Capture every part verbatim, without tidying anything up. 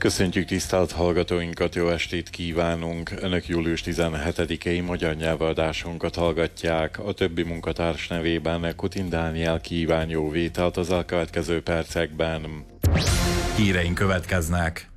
Köszöntjük tisztelt hallgatóinkat, jó estét kívánunk! Önök július tizenhetedikei magyar nyelvadásunkat hallgatják. A többi munkatárs nevében Kutin Dániel kíván jó vételt az elkövetkező percekben. Híreink következnek.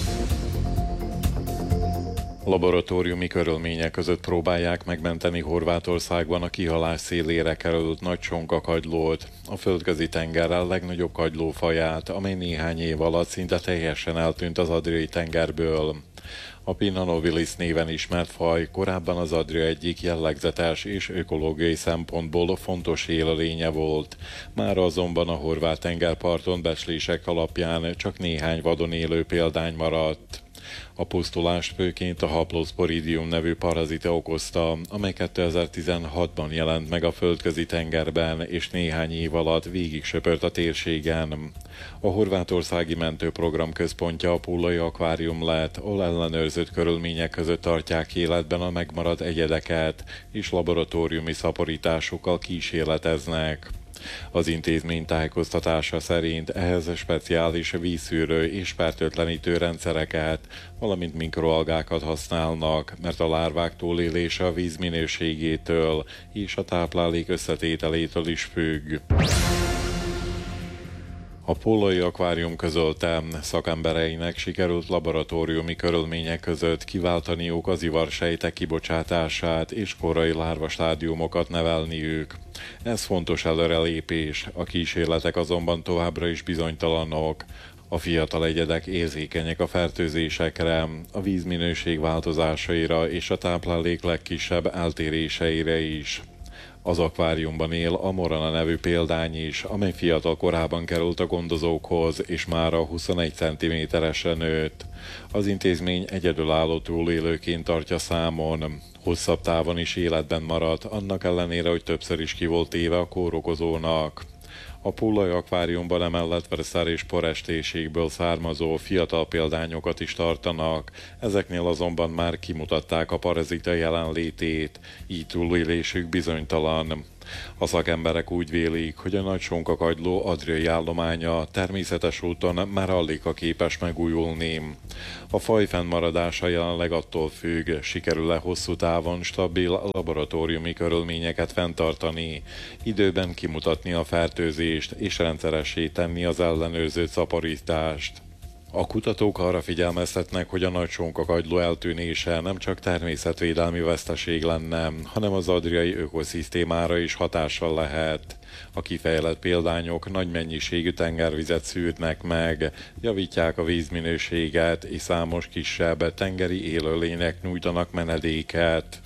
Laboratóriumi körülmények között próbálják megmenteni Horvátországban a kihalás szélére került nagy sonkakagylót, a földközi tengerrel legnagyobb kagylófaját, amely néhány év alatt szinte teljesen eltűnt az Adriai tengerből. A Pinna nobilis néven ismert faj korábban az Adria egyik jellegzetes és ökológiai szempontból fontos élőlénye volt. Mára azonban a horvát tengerparton becslések alapján csak néhány vadon élő példány maradt. A pusztulást főként a Haplosporidium nevű parazita okozta, amely kétezer-tizenhatban jelent meg a földközi tengerben, és néhány év alatt végig söpört a térségen. A horvátországi mentőprogram központja a Pullai akvárium lett, ahol ellenőrzött körülmények között tartják életben a megmaradt egyedeket, és laboratóriumi szaporításokkal kísérleteznek. Az intézmény tájékoztatása szerint ehhez speciális vízszűrő és fertőtlenítő rendszereket, valamint mikroalgákat használnak, mert a lárvák túlélése a víz minőségétől és a táplálék összetételétől is függ. A Pullai akvárium közölte, szakembereinek sikerült laboratóriumi körülmények között kiváltaniuk az ivarsejtek kibocsátását és korai lárvastádiumokat nevelniük. Ez fontos előrelépés, a kísérletek azonban továbbra is bizonytalanok. A fiatal egyedek érzékenyek a fertőzésekre, a vízminőség változásaira és a táplálék legkisebb eltéréseire is. Az akváriumban él a Morana nevű példány is, amely fiatal korában került a gondozókhoz, és mára huszonegy centiméteresre nőtt. Az intézmény egyedülálló túlélőként tartja számon. Hosszabb távon is életben maradt, annak ellenére, hogy többször is ki volt téve a kórokozónak. A Pullai akváriumban emellett Verszer és porestéségből származó fiatal példányokat is tartanak, ezeknél azonban már kimutatták a parazita jelenlétét, így túlélésük bizonytalan. A szakemberek úgy vélik, hogy a nagy sonkakagyló adriai állománya természetes úton már alig a képes megújulni. A faj fennmaradása jelenleg attól függ, sikerül-e hosszú távon stabil laboratóriumi körülményeket fenntartani, időben kimutatni a fertőzést és rendszeressé tenni az ellenőrző szaporítást. A kutatók arra figyelmeztetnek, hogy a nagy sonkakagyló eltűnése nem csak természetvédelmi veszteség lenne, hanem az adriai ökoszisztémára is hatással lehet. A kifejlett példányok nagy mennyiségű tengervizet szűrnek meg, javítják a vízminőséget, és számos kisebb tengeri élőlénynek nyújtanak menedéket.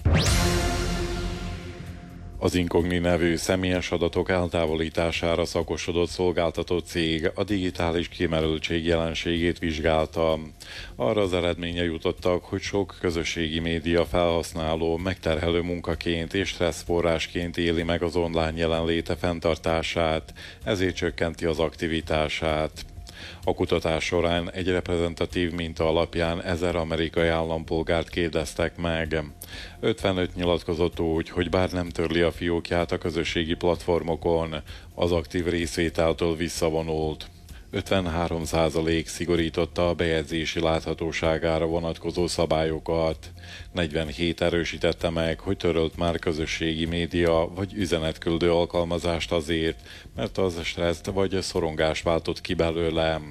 Az Incogni nevű személyes adatok eltávolítására szakosodott szolgáltató cég a digitális kimerültség jelenségét vizsgálta. Arra az eredménye jutottak, hogy sok közösségi média felhasználó megterhelő munkaként és stresszforrásként éli meg az online jelenléte fenntartását, ezért csökkenti az aktivitását. A kutatás során egy reprezentatív minta alapján ezer amerikai állampolgárt kérdeztek meg. ötvenöt nyilatkozott úgy, hogy bár nem törli a fiókját a közösségi platformokon, az aktív részvételtől visszavonult. ötvenhárom százalék szigorította a bejegyzési láthatóságára vonatkozó szabályokat. negyvenhét erősítette meg, hogy törölt már közösségi média vagy üzenetküldő alkalmazást azért, mert az stresszt vagy szorongást váltott ki belőle.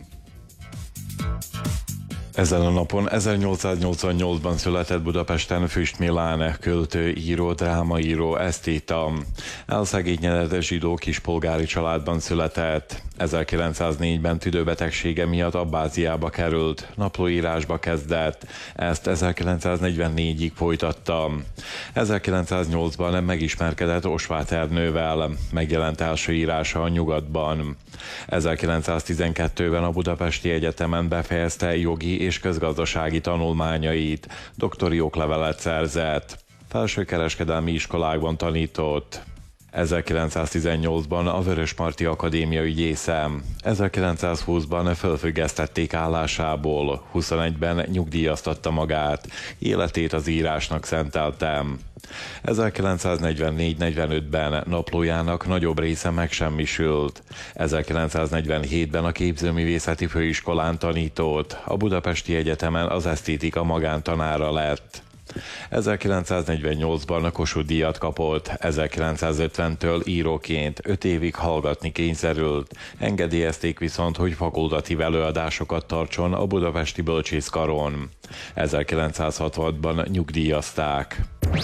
Ezen a napon ezernyolcszáznyolcvannyolcban született Budapesten Füst Milán, költő, író, drámaíró, esztéta. Elszegényedett zsidó kispolgári családban született. ezerkilencszáznégyben tüdőbetegsége miatt Abbáziába került, naplóírásba kezdett, ezt ezerkilencszáznegyvennégyig folytatta. ezerkilencszáznyolcban megismerkedett Osváth Ernővel, megjelent első írása a Nyugatban. ezerkilencszáztizenkettőben a Budapesti Egyetemen befejezte jogi és közgazdasági tanulmányait, doktori oklevelet szerzett. Felsőkereskedelmi iskolákban tanított. ezerkilencszáztizennyolcban a Vörösmarty Akadémia ügyésze. ezerkilencszázhúszban felfüggesztették állásából, huszonegyben nyugdíjaztatta magát, életét az írásnak szentelte. ezerkilencszáznegyvennégy-negyvenötben naplójának nagyobb része megsemmisült. ezerkilencszáznegyvenhétben a Képzőművészeti Főiskolán tanított, a Budapesti Egyetemen az esztétika magántanára lett. ezerkilencszáznegyvennyolcban Kossuth-díjat kapott, ezerkilencszázötventől íróként öt évig hallgatni kényszerült, engedélyezték viszont, hogy fakultatív előadásokat tartson a budapesti bölcsészkaron. ezerkilencszázhatvanban nyugdíjazták.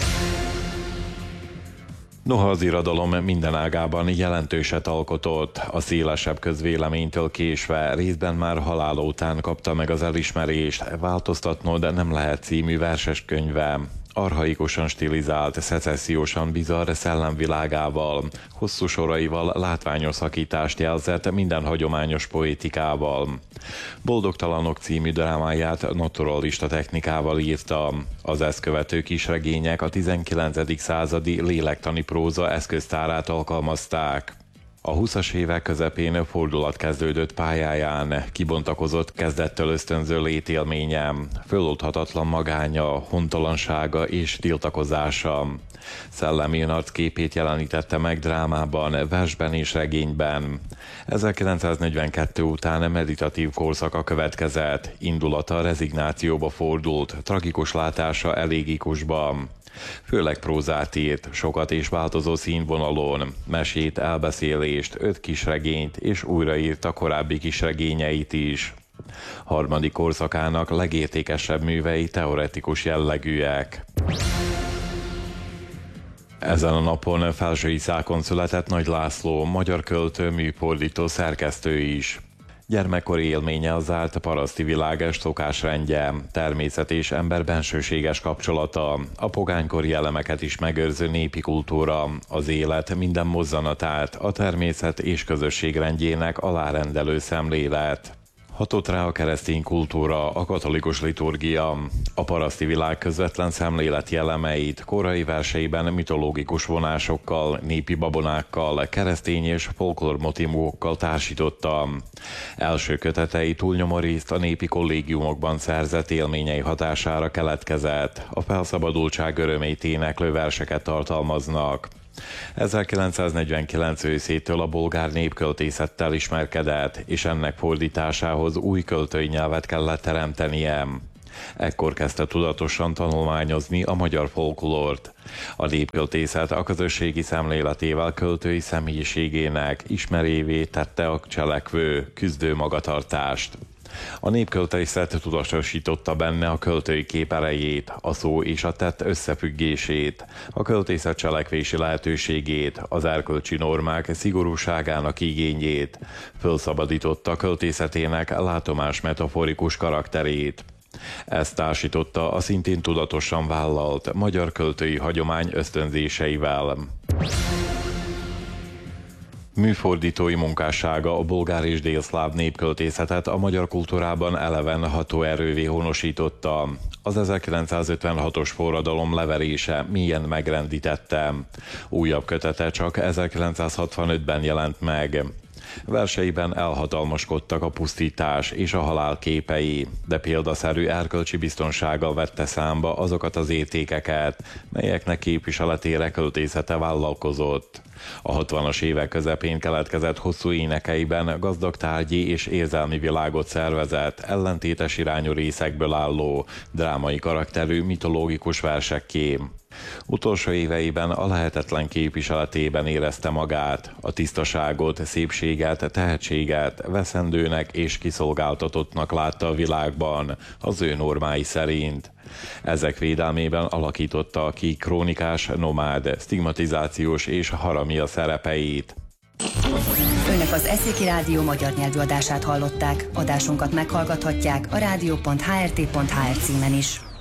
Noha az irodalom minden ágában jelentőset alkotott, a szélesebb közvéleménytől késve részben már halála után kapta meg az elismerést Változtatnod nem lehet című verseskönyve. Archaikusan stilizált, szecessziósan bizarr szellemvilágával, hosszú soraival látványos szakítást jelzett minden hagyományos poétikával. Boldogtalanok című drámáját naturalista technikával írta. Az ezt követő kisregények a tizenkilencedik századi lélektani próza eszköztárát alkalmazták. A huszas évek közepén fordulat kezdődött pályáján, kibontakozott kezdettől ösztönző létélménye, föloldhatatlan magánya, hontalansága és tiltakozása. Szellemi önarcképét jelenítette meg drámában, versben és regényben. ezerkilencszáznegyvenkettő után meditatív korszaka következett, indulata rezignációba fordult, tragikus látása elégikusba. Főleg prózát írt, sokat és változó színvonalon, mesét, elbeszélést, öt kisregényt és újraírta korábbi kisregényeit is. Harmadik korszakának legértékesebb művei teoretikus jellegűek. Ezen a napon Felsőiszákon született Nagy László, magyar költő, műfordító, szerkesztő is. Gyermekkori élménye az zárt paraszti világ szokásrendje, természet és ember bensőséges kapcsolata, a pogánykori elemeket is megőrző népi kultúra, az élet minden mozzanatát, a természet és közösség rendjének alárendelő szemlélet. Hatott rá a keresztény kultúra, a katolikus liturgia, a paraszti világ közvetlen szemléleti elemeit, korai verseiben mitológikus vonásokkal, népi babonákkal, keresztény és folklór motívumokkal társította. Első kötetei túlnyomó részt a népi kollégiumokban szerzett élményei hatására keletkezett, a felszabadultság örömét éneklő verseket tartalmaznak. ezerkilencszáznegyvenkilenc őszétől a bolgár népköltészettel ismerkedett, és ennek fordításához új költői nyelvet kellett teremtenie. Ekkor kezdte tudatosan tanulmányozni a magyar folklórt. A népköltészet a közösségi szemléletével költői személyiségének ismerévé tette a cselekvő, küzdő magatartást. A népköltészet tudatosította benne a költői kép erejét, a szó és a tett összefüggését, a költészet cselekvési lehetőségét, az erkölcsi normák szigorúságának igényét, fölszabadította a költészetének látomás metaforikus karakterét. Ezt társította a szintén tudatosan vállalt magyar költői hagyomány ösztönzéseivel. Műfordítói munkássága a bolgár és délszláv népköltészetet a magyar kultúrában eleven hatóerővé honosította. Az ezerkilencszázötvenhatos forradalom leverése mélyen megrendítette. Újabb kötete csak ezerkilencszázhatvanötben jelent meg. Verseiben elhatalmaskodtak a pusztítás és a halál képei, de példaszerű erkölcsi biztonsággal vette számba azokat az értékeket, melyeknek képviseletére költészete vállalkozott. A hatvanas évek közepén keletkezett hosszú énekeiben gazdag tárgyi és érzelmi világot szervezett, ellentétes irányú részekből álló, drámai karakterű mitológikus versekké. Utolsó éveiben a lehetetlen képviseletében érezte magát, a tisztaságot, szépséget, tehetséget veszendőnek és kiszolgáltatottnak látta a világban, az ő normái szerint. Ezek védelmében alakította ki krónikás, nomád, stigmatizációs és haramia szerepeit. Önök az Eszéki Rádió magyar nyelvű adását hallották. Adásunkat meghallgathatják a rádió pont há er té pont há er címen is.